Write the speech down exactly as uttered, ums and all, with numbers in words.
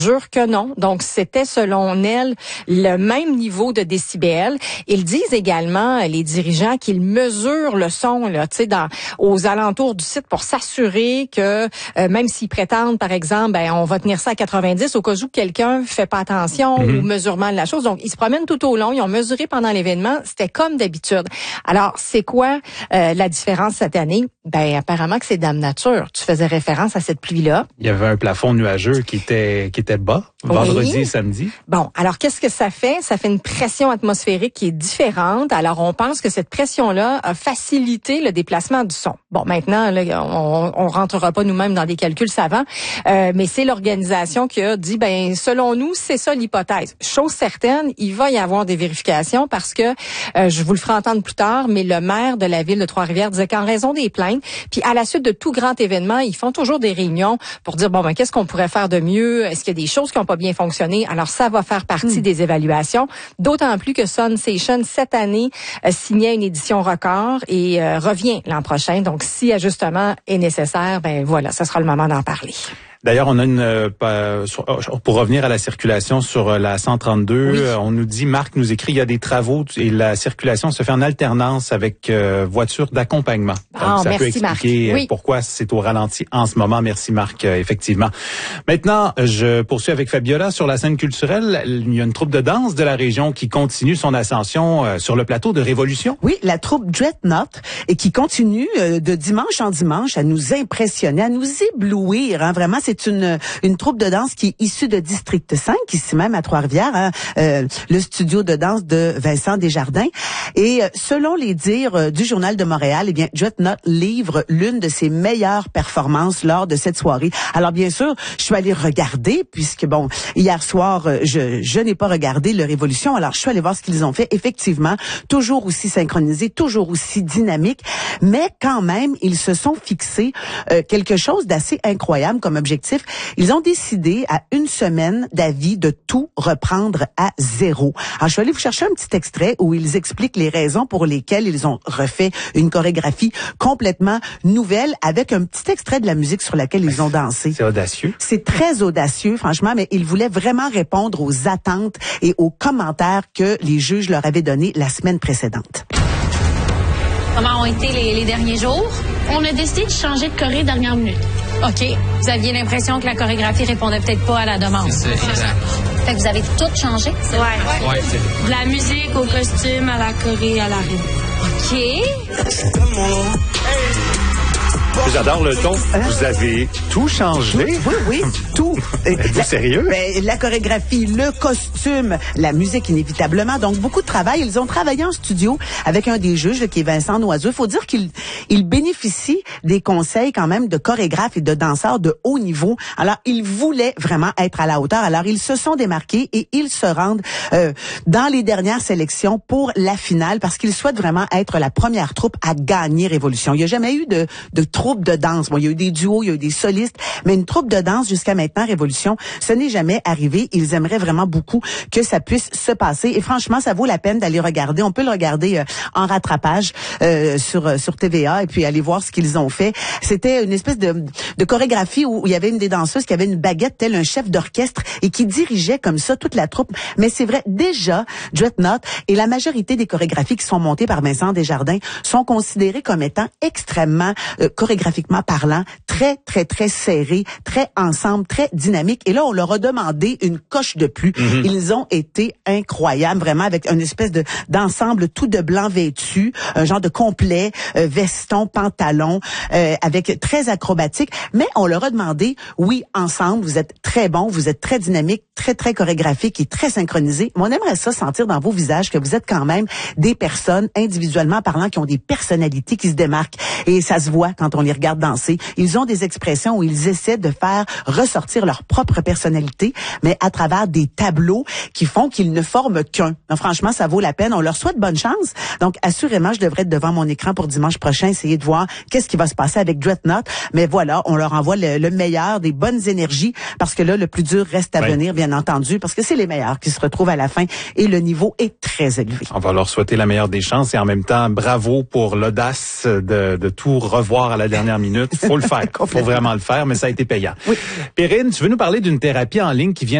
jure que non. Donc, c'était selon elle le même niveau de décibels. Ils disent également, les dirigeants, qu'ils mesurent le son là, tu sais, dans aux alentours du site pour s'assurer que euh, même s'ils prétendent, par exemple, ben on va tenir ça à quatre-vingt-dix au cas où quelqu'un fait pas attention mm-hmm. au mesurement de la chose. Donc, ils se promènent tout au long. Ils ont mesuré pendant l'événement. C'était comme d'habitude. Alors, c'est quoi euh, la différence cette année? Ben apparemment que c'est Dame Nature. Tu faisais référence à cette pluie-là. Il y avait un plafond nuageux qui était qui était bas vendredi oui. et samedi. Bon, alors qu'est-ce que ça fait? Ça fait une pression atmosphérique qui est différente. Alors, on pense que cette pression-là a facilité le déplacement du son. Bon, maintenant, là, on, on rentrera pas nous-mêmes dans des calculs savants, euh, mais c'est l'organisation qui a dit, ben, selon nous, c'est ça l'hypothèse. Chose certaine, il va y avoir des vérifications parce que, euh, je vous le ferai entendre plus tard, mais le maire de la ville de Trois-Rivières disait qu'en raison des plaintes, puis à la suite de tout grand événement, ils font toujours des réunions pour dire, bon, ben, qu'est-ce qu'on pourrait faire de mieux? Est-ce qu'il y a des choses qui n'ont pas bien fonctionné? Alors, ça va faire partie mmh. des évaluations. D'autant plus que Sensation, cette année, euh, signait une édition record et euh, revient l'an prochain. Donc, si ajustement est nécessaire, ben voilà, ce sera le moment d'en parler. D'ailleurs, on a une euh, pour revenir à la circulation sur la cent trente-deux, oui. euh, on nous dit, Marc nous écrit, il y a des travaux et la circulation se fait en alternance avec euh, voitures d'accompagnement. Donc, oh, ça merci, peut expliquer oui. pourquoi c'est au ralenti en ce moment. Merci Marc, euh, effectivement. Maintenant, je poursuis avec Fabiola sur la scène culturelle. Il y a une troupe de danse de la région qui continue son ascension euh, sur le plateau de Révolution. Oui, la troupe Dreadnought et qui continue euh, de dimanche en dimanche à nous impressionner, à nous éblouir. Hein, vraiment, c'est C'est une, une troupe de danse qui est issue de District cinq, ici même à Trois-Rivières, hein, euh, le studio de danse de Vincent Desjardins. Et euh, selon les dires euh, du Journal de Montréal, eh bien, Dreadnought livre l'une de ses meilleures performances lors de cette soirée. Alors bien sûr, je suis allée regarder, puisque bon, hier soir, euh, je, je n'ai pas regardé le Révolution, alors je suis allée voir ce qu'ils ont fait. Effectivement, toujours aussi synchronisé, toujours aussi dynamique, mais quand même, ils se sont fixés euh, quelque chose d'assez incroyable comme objectif. Ils ont décidé à une semaine d'avis de tout reprendre à zéro. Alors, je vais aller vous chercher un petit extrait où ils expliquent les raisons pour lesquelles ils ont refait une chorégraphie complètement nouvelle avec un petit extrait de la musique sur laquelle ils ont dansé. C'est audacieux. C'est très audacieux, franchement, mais ils voulaient vraiment répondre aux attentes et aux commentaires que les juges leur avaient donnés la semaine précédente. Comment ont été les, les derniers jours? On a décidé de changer de choré dernière minute. OK. Vous aviez l'impression que la chorégraphie répondait peut-être pas à la demande. C'est ça, exact. Fait que vous avez tout changé? Ouais. ouais. ouais c'est... De la musique au costume, à la choré, à la rime. OK. J'adore le ton. Hein? Vous avez tout changé? Oui, oui, tout. Êtes-vous sérieux? Ben, la chorégraphie, le costume, la musique inévitablement. Donc, beaucoup de travail. Ils ont travaillé en studio avec un des juges, qui est Vincent Noiseux. Il faut dire qu'il il bénéficie des conseils quand même de chorégraphes et de danseurs de haut niveau. Alors, ils voulaient vraiment être à la hauteur. Alors, ils se sont démarqués et ils se rendent euh, dans les dernières sélections pour la finale parce qu'ils souhaitent vraiment être la première troupe à gagner Révolution. Il n'y a jamais eu de, de troupe de danse. Bon, il y a eu des duos, il y a eu des solistes, mais une troupe de danse jusqu'à maintenant, Révolution, ce n'est jamais arrivé. Ils aimeraient vraiment beaucoup que ça puisse se passer. Et franchement, ça vaut la peine d'aller regarder. On peut le regarder euh, en rattrapage euh, sur euh, sur T V A et puis aller voir ce qu'ils ont fait. C'était une espèce de, de chorégraphie où, où il y avait une des danseuses qui avait une baguette tel un chef d'orchestre et qui dirigeait comme ça toute la troupe. Mais c'est vrai, déjà, Dreadnought et la majorité des chorégraphies qui sont montées par Vincent Desjardins sont considérées comme étant extrêmement euh, chorégraphiquement parlant, très, très, très serrés, très ensemble, très dynamiques. Et là, on leur a demandé une coche de plus. Mm-hmm. Ils ont été incroyables, vraiment, avec une espèce de d'ensemble tout de blanc vêtu, un genre de complet, euh, veston, pantalon, euh, avec très acrobatique. Mais on leur a demandé, oui, ensemble, vous êtes très bons, vous êtes très dynamiques, très, très chorégraphiques et très synchronisés. Mais on aimerait ça sentir dans vos visages que vous êtes quand même des personnes, individuellement parlant, qui ont des personnalités qui se démarquent. Et ça se voit quand on les regarde danser. Ils ont des expressions où ils essaient de faire ressortir leur propre personnalité, mais à travers des tableaux qui font qu'ils ne forment qu'un. Donc, franchement, ça vaut la peine. On leur souhaite bonne chance. Donc, assurément, je devrais être devant mon écran pour dimanche prochain, essayer de voir qu'est-ce qui va se passer avec Dreadnought. Mais voilà, on leur envoie le, le meilleur, des bonnes énergies, parce que là, le plus dur reste à ouais. venir, bien bien entendu, parce que c'est les meilleurs qui se retrouvent à la fin et le niveau est très élevé. On va leur souhaiter la meilleure des chances et en même temps, bravo pour l'audace de, de tout revoir à la dernière minute. Faut le faire. Faut vraiment le faire, mais ça a été payant. Oui. Perrine, tu veux nous parler d'une thérapie en ligne qui vient